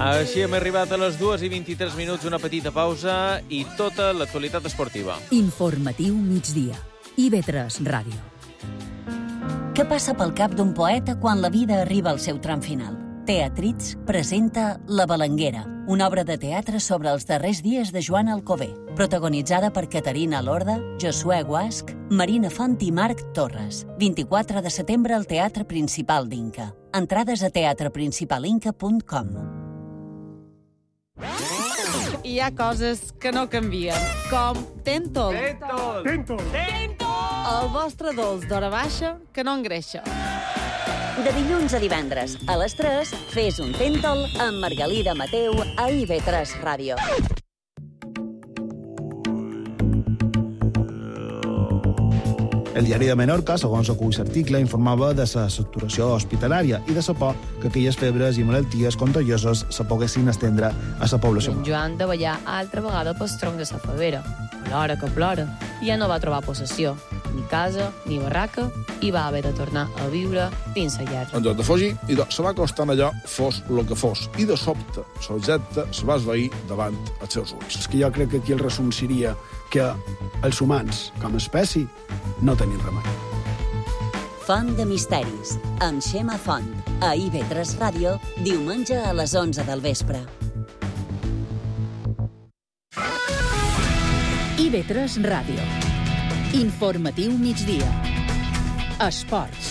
Així hem arribat a les 2:23, una petita pausa i tota l'actualitat esportiva. Informatiu migdia. IB3 Ràdio. Què passa pel cap d'un poeta quan la vida arriba al seu tram final? Teatrits presenta La Balanguera, una obra de teatre sobre els darrers dies de Joan Alcover, protagonitzada per Caterina Lorda, Josué Guasch, Marina Font i Marc Torres. 24 de setembre al Teatre Principal d'Inca. Entrades a teatreprincipalinca.com. Hi ha coses que no canvien, com Tentol. El vostre dolç d'hora baixa que no engreixa. De dilluns a divendres, a les 3, fes un Tentol amb Margalida Mateu a IB3 Ràdio. El diari de Menorca, segons acull l'article, informava de la saturació hospitalària i de la por que aquelles febres i malalties contagioses se poguessin estendre a la població. En Joan de ballar altra vegada pel tronc de la favera. Plora que plora. I ja no va trobar possessió. Ni casa, ni barraca, i va haver de tornar a viure dins la llar. En lloc de fugir, se va acostant allò, fos el que fos. I de sobte, l'objecte se va esvair davant els seus ulls. És que jo crec que aquí el resum seria que els humans, com a espècie, no tenim remei. Font de misteris, amb Xema Font, a IB3 Ràdio, diumenge a les 11 del vespre. IB3 Ràdio. Informatiu migdia. Esports.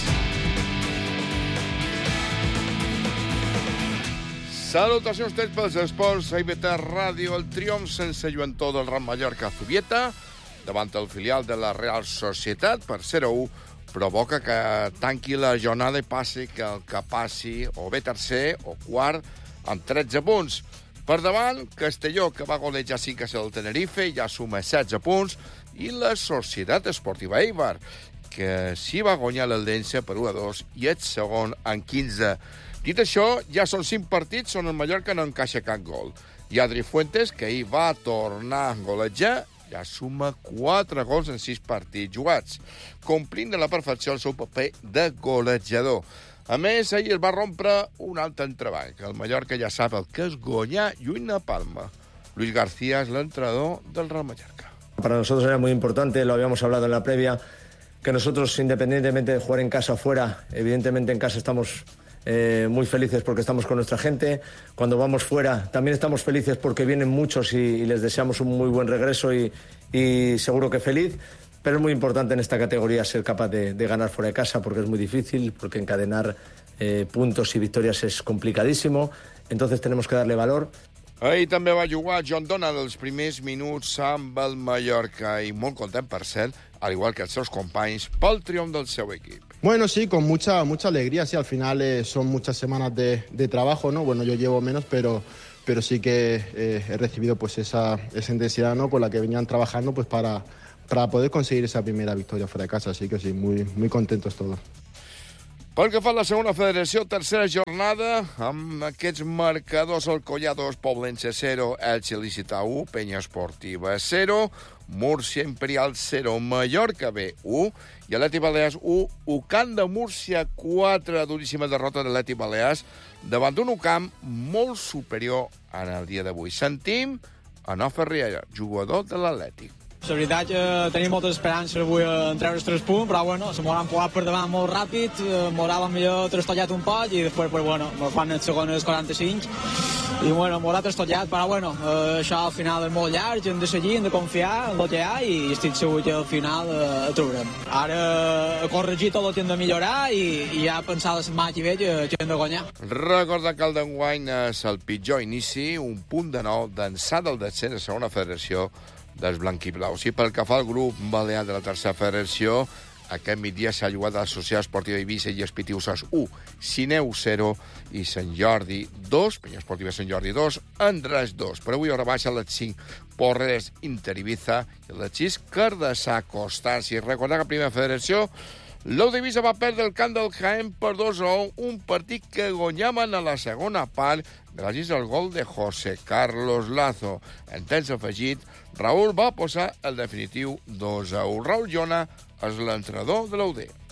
Salutacions tots pels esports. A IB3 Ràdio, el triomf sense lluentor del Real Mallorca Zubieta davant el filial de la Real Societat per 0-1 provoca que tanqui la jornada i passi que el que passi o bé tercer o quart amb 13 punts. Per davant, Castelló, que va golejar 5-0 al Tenerife, ja suma 16 punts, i la Societat Esportiva Eibar, que sí va guanyar l'Eldense per 1-2 i és segon en 15. Dit això, ja són 5 partits on el Mallorca no encaixa cap gol. I Adri Fuentes, que ahir va tornar a golejar, ja suma 4 gols en 6 partits jugats, complint de la perfecció el seu paper de golejador. A més, ahir es va rompre un altre entreball, que el Mallorca ja sap el que és guanyar lluny a Palma. Luis García es l'entrenador del Real Mallorca. Para nosotros era muy importante, lo habíamos hablado en la previa, que nosotros, independientemente de jugar en casa o fuera, evidentemente en casa estamos muy felices porque estamos con nuestra gente. Cuando vamos fuera también estamos felices porque vienen muchos y les deseamos un muy buen regreso y seguro que feliz. Pero es muy importante en esta categoría ser capaz de ganar fuera de casa porque es muy difícil, porque encadenar puntos y victorias es complicadísimo. Entonces tenemos que darle valor. Ahir també va jugar John Donald els primers minuts amb el Mallorca i molt content, per cert, al igual que els seus companys, pel triomf del seu equip. Bueno, sí, con mucha alegría. Sí, al final son muchas semanas de trabajo, ¿no? Bueno, yo llevo menos, pero sí que he recibido pues esa intensidad, ¿no? Con la que venían trabajando pues para poder conseguir esa primera victoria fuera de casa. Así que sí, muy contentos todos. Pel que fa a la segona federació, tercera jornada, amb aquests marcadors: el Collados Poblense 0, Elche Licita 1, Penya Esportiva 0, Múrcia Imperial 0, Mallorca B 1 i Atleti Balears 1, UCAM de Múrcia 4, duríssima derrota de l'Atleti Balears davant d'un UCAM molt superior en el dia d'avui. Sentim a Nofer Riera, jugador de l'Atlètic. La veritat que tenim moltes esperances avui en treure els 3 punts, però bueno, se m'ho han posat per davant molt ràpid, m'haurà millor trastollat un poc i després, pues, bueno, me fan els segons 45 i bueno, m'haurà trastollat, però bueno, això al final és molt llarg, hem de seguir, hem de confiar en el que hi ha i estic segur que al final ho trobarem. Ara corregir tot el que hem de millorar i ja pensar la setmana que ve que hem de guanyar. Recorda que el d'enguany és el pitjor inici, un punt de nou d'ençà del descens a segona federació dels blanquiblaus. I pel que fa al grup balear de la tercera federació, aquest migdia s'ha jugat a la Societat Esportiva Eivissa i Espitiusas 1, Sineu 0 i Sant Jordi 2, Penya Esportiva Sant Jordi 2, Andrés 2. Per avui hora baixa les 5, Porreres Inter Ibiza i les 6, Cardassà Constància. I recordar que a primera federació l'Ou d'Eivissa va perdre el camp del Jaén per 2-1, un partit que guanyaven a la segona part gràcies al gol de José Carlos Lazo. En temps afegit, Raúl va posar el definitiu 2-1. Raúl Llona és l'entrenador de l'UD.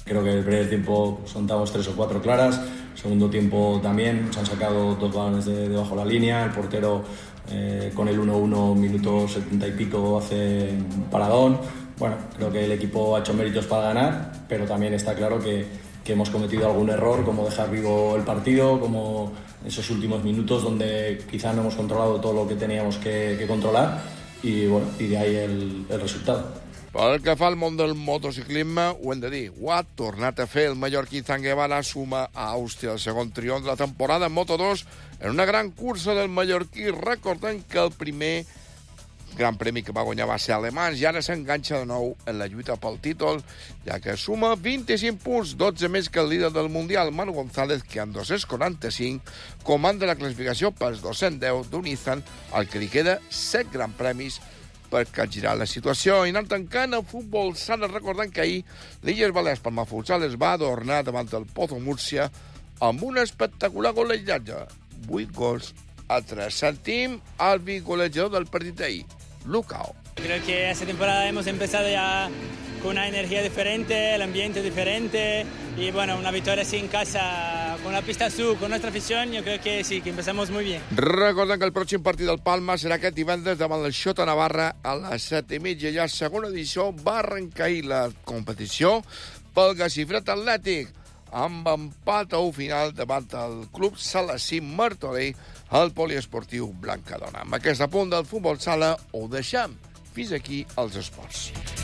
Creo que el primer tiempo soltamos 3 o 4 claras, segundo tiempo también, se han sacado 2 balones de debajo de la línea, el portero con el 1-1, minuto 70 y pico, hace un paradón. Bueno, creo que el equipo ha hecho méritos para ganar, pero también está claro que hemos cometido algún error, como dejar vivo el partido, como esos últimos minutos donde quizá no hemos controlado todo lo que teníamos que controlar y, bueno, y de ahí el resultado. Pel que fa al món del motociclisme, ho hem de dir, ho ha tornat a fer el mallorquí Zanguevara, suma a Àustria el segon triomf de la temporada en Moto2 en una gran cursa del mallorquí. Recordem que el primer gran premi que va guanyar va ser alemany i ara s'enganxa de nou en la lluita pel títol, ja que suma 25 punts, 12 més que el líder del Mundial, Manu González, que amb 245 comanda la classificació pels 210 d'un Nissan, al que li queda 7 grans premis per capgirar la situació. I anant tancant el futbol sala, recordant que ahir l'Illes Balears Palma Futsal es va adornar davant el Pozo Múrcia amb un espectacular golejatge. 8 gols a 3. Sentim el golejador del partit d'ahir, Lucao. Creo que esta temporada hemos empezado ya con una energía diferente, el ambiente diferente y bueno, una victoria así en casa, con la pista azul, con nuestra afición, yo creo que sí, que empezamos muy bien. Recordem que el pròxim partit del Palma serà aquest divendres davant el Xota Navarra a les 7:30. Ja la segona edició va arrencar ahir la competició pel Gacifret Atlètic amb empat a 1 final davant el club Salací Martorell al poliesportiu Blancadona. Amb aquest apunt del futbol sala ho deixem. Fins aquí els esports.